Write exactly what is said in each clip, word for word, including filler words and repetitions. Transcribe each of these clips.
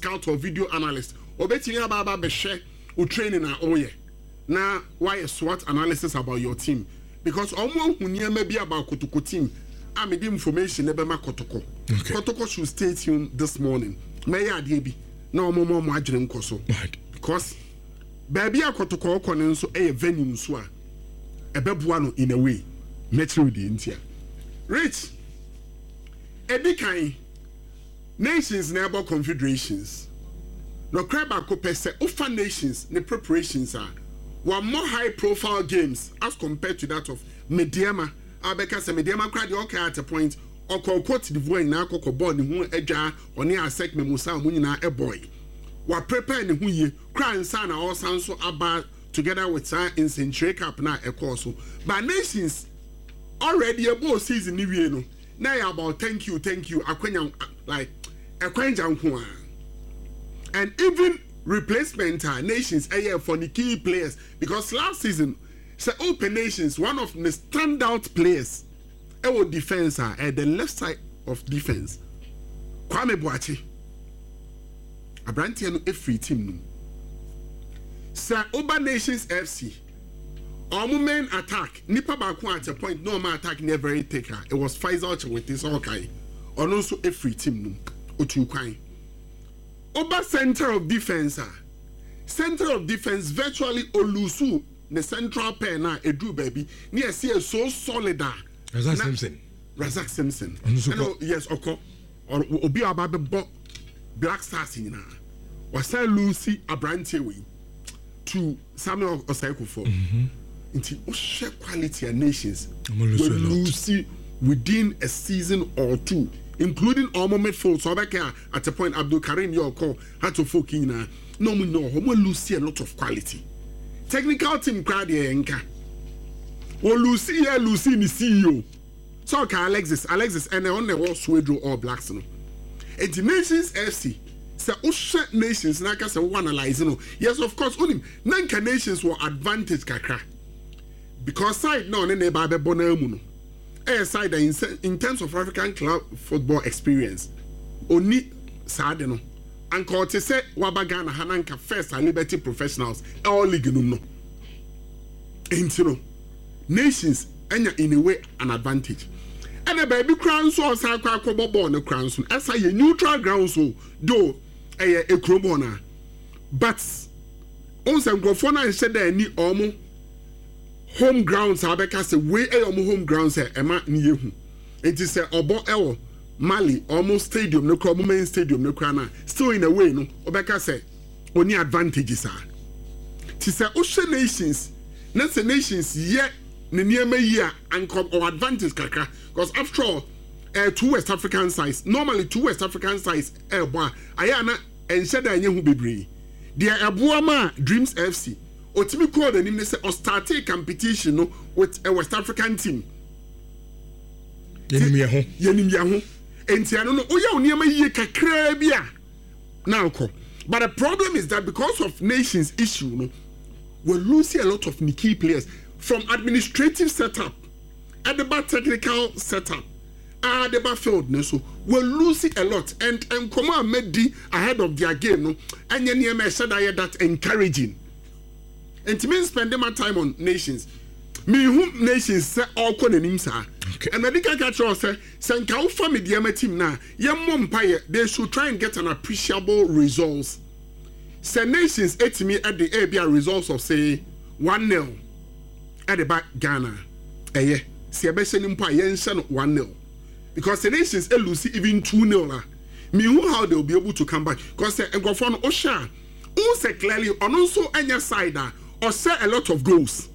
scout or video analyst obetini aba be share o training na oye na why a SWOT analysis about your team because omo hu niam bi about kotoko team am the information ebe ma kotoko kotoko should stay tuned this morning may ade bi na omo mo mo adwene nkoso because baby akotoko okone nso e venue nso a ebeboa no in a way metro di ntia rich edikan nations neighbor confederations no craba ko pese ufa nations ne preparations are were more high profile games as compared to that of Mediama abeka se Mediama crowd okay at a point or quote the voice na akoko ball ne hu adwa oni asek memusa mu nyina e boy wa prepare ne hu ye cry nsa na all sanso aba together with Sir in Century Cup na e course so but nations already a ball season ni wie no na ya about thank you thank you akwanya like akwanja nko and even replacement uh, nations uh, for the key players because last season say open nations one of the standout players our defense uh, at the left side of defense Kwame Boachi Abrantia no every team no say Oba Nations F C our main attack nipa baako at a point no man attack never take her it was Faisal with this okay or also every team no otu kwan Oba center of defense ah center of defense virtually Olusu the central pair na edu baby near see so solid ah Razak Simpson Razak Simpson and, yes oko or obi ababe bo Black Stars nyina was say Lucy Abrante we to Samuel Osaikufo mhm nti o share quality and nations with Lucy within a season or two including all midfield so back at a point Abdul Karim Yoko had to fokina no we know we lose a lot of quality technical team crowd enka o lose here lose ni C E O so ka Alexis Alexis and on the wall Swedro all Blacks no and the Nations F C say o share nations na ka say we analyze no yes of course only nanka nations were advantage kakra because side no ne ba be bona mu no side in, in terms of African club football experience oni sade no anka te say wabagana hananka first and Liberty Professionals all league no no entino nations enya in a way an advantage and a baby crown so sa kwa kwa ball no crown so as a neutral ground so do eh e kromona but on some grofo na said there ni omo home grounds abeka say we e omo home grounds e ema ni yehu enti say obo ewo Mali almost stadium no crowd main stadium no crowd na still in a way no obeka say oni advantages are ti say ocean nations na say nations ye ne niema ye and or advantage kakra because after all uh, two West African sides normally two West African sides eh boy aya na ense da anye hu bebre dia eboa ma Dreams F C otimi call the name say or start a competition no with a West African team yenim ye ho yenim ye ho enti ano no oya oniema ye kakra bia now ko but the problem is that because of nations issue no we're losing a lot of key players from administrative setup at the back technical setup at the backfield no so we're losing a lot and and come on made ahead of their game no and yen said that encouraging and to me spending my time on nations me whom nations say all konanim sa and medical catch say say can family the team na yem empire they should try and get an appreciable results say nations etimi at the A B R results of say one nil at the back Ghana eh say be say nimpa yen say one nil because the nations e lose even two nil la me who how they will be able to come back because say engofo no osha who say clearly on also anya side or say a lot of goals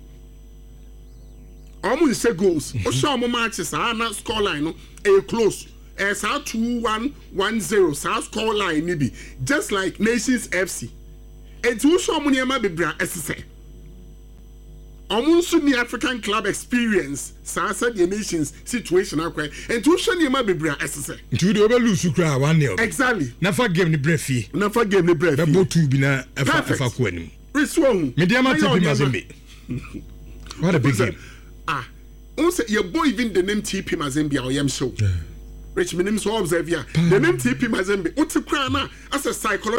almost say goals osha mo matches ah na score line no e close eh sa two one one zero sa score line ni bi just like Nations F C and to show mo niam bebra esese almost ni African club experience sa said the nations situation akwa and to show niam bebra esese ntu de obelu su kra one nil exactly na fa game ni brefi na fa game ni brefi da botu bi na efa efa ko anim reswo Mediama T P Mazembe what a big game ah on say your boy even the name T P Mazembe or yam show rich minim so observe ya the name T P Mazembe what kra na as a psychology